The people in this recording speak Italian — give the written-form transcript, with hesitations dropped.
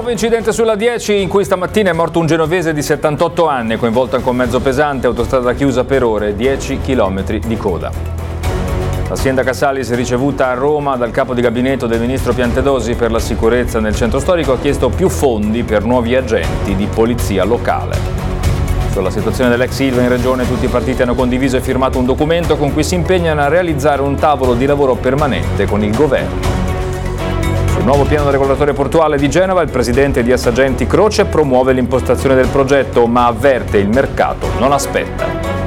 Nuovo incidente sulla 10 in cui stamattina è morto un genovese di 78 anni, coinvolto anche un mezzo pesante, autostrada chiusa per ore, 10 chilometri di coda. La sindaca Salis, ricevuta a Roma dal capo di gabinetto del ministro Piantedosi per la sicurezza nel centro storico, ha chiesto più fondi per nuovi agenti di polizia locale. Sulla situazione dell'ex Ilva in regione tutti i partiti hanno condiviso e firmato un documento con cui si impegnano a realizzare un tavolo di lavoro permanente con il governo. Sul nuovo piano regolatore portuale di Genova il presidente di Assagenti Croce promuove l'impostazione del progetto ma avverte il mercato non aspetta.